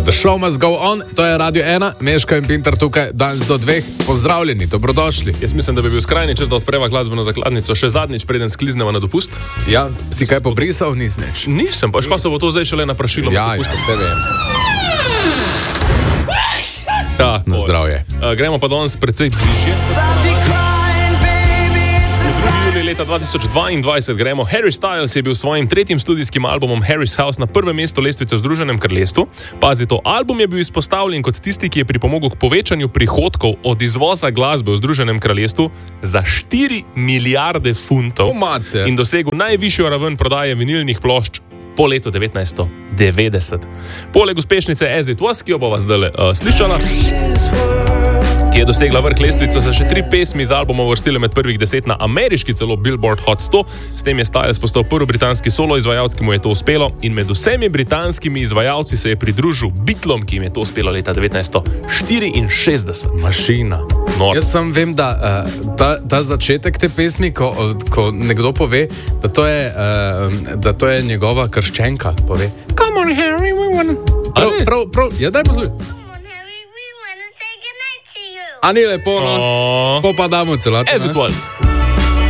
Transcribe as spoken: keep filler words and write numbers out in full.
The Show Must Go On, to je Radio ena, Meška in Pintar tukaj, danes do dveh, pozdravljeni, dobrodošli. Jaz mislim, da bi bil skrajni čas, da odpreva glasbeno zakladnico še zadnjič, preden sklizneva na dopust. Ja, si kaj pobrisal, nis neč? Nisem, pa ško se bo to zdaj šele naprašilo. Ja, ja, te vem. Ja, na zdravje. Uh, gremo pa danes precej bližje. Juli leta dva tisoč dvaindvajset gremo. Harry Styles je bil s svojim tretjim studijskim albumom Harry's House na prvem mestu lestvice v Združenem kraljestvu. Pazi to, album je bil izpostavljen kot tisti, ki je pripomogel k povečanju prihodkov od izvoza glasbe v Združenem kraljestvu za štiri milijarde funtov Omate. In dosegel najvišjo raven prodaje vinilnih plošč po letu devetnajststo devetdeset. Poleg uspešnice As It Was, ki jo bova zdaj uh, slišala, ki je dosegla vrh lestvico, za še tri pesmi z albuma uvrstile med prvih deset na ameriški celo Billboard Hot sto. S tem je Styles postal prvi britanski solo izvajalec, ki mu je to uspelo, in med vsemi britanskimi izvajalci se je pridružil Beatlom, ki jim je to uspelo leta devetnajststo štiriinšestdeset. Mašina. Nor. Jaz sem vem, da uh, ta, ta začetek te pesmi, ko, ko nekdo pove, da to je, uh, da to je njegova krščenka, pove. Come on, Harry, we wanna... Prav, prav, prav, ja, daj poslušaj. A ni lepo, no? Oh. Po pa damo celotno. As It Was.